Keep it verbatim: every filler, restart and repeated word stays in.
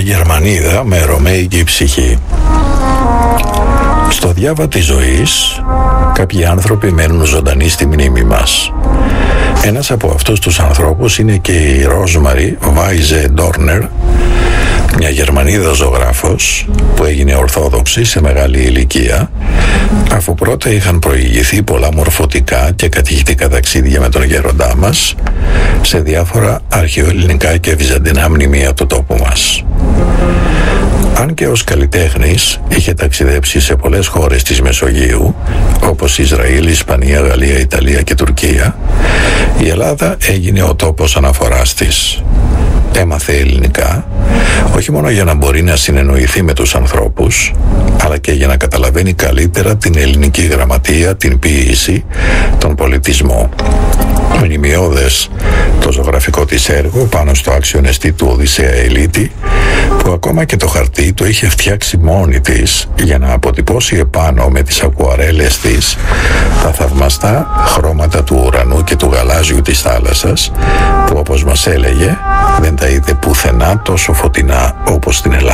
Γερμανίδα με ρωμαϊκή ψυχή. Στο διάβα της ζωής, κάποιοι άνθρωποι μένουν ζωντανοί στη μνήμη μας. Ένας από αυτούς τους ανθρώπους είναι και η Ρόσμαρι Βάιζε Ντόρνερ, μια Γερμανίδα ζωγράφος που έγινε ορθόδοξη σε μεγάλη ηλικία, αφού πρώτα είχαν προηγηθεί πολλά μορφωτικά και κατηχητικά ταξίδια με τον γέροντά μας σε διάφορα αρχαιοελληνικά και βυζαντινά μνημεία του τόπου μας. Αν και ως καλλιτέχνης είχε ταξιδέψει σε πολλές χώρες της Μεσογείου, όπως Ισραήλ, Ισπανία, Γαλλία, Ιταλία και Τουρκία, η Ελλάδα έγινε ο τόπος αναφοράς της. Έμαθε ελληνικά, όχι μόνο για να μπορεί να συνεννοηθεί με τους ανθρώπους, αλλά και για να καταλαβαίνει καλύτερα την ελληνική γραμματεία, την ποίηση, τον πολιτισμό. Μνημειώδες το ζωγραφικό της έργο πάνω στο άξιο νεστή του Οδυσσέα Ελίτη, που ακόμα και το χαρτί το είχε φτιάξει μόνη της για να αποτυπώσει επάνω με τις ακουαρέλες της τα θαυμαστά χρώματα του ουρανού και του γαλάζιου της θάλασσας, που όπως μας έλεγε δεν τα είδε πουθενά τόσο φωτεινά όπως στην Ελλάδα.